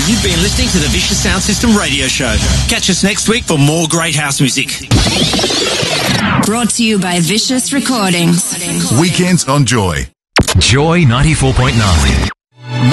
You've been listening to the Vicious Sound System radio show. Catch us next week for more great house music. Brought to you by Vicious Recordings. Weekends on Joy. Joy 94.9.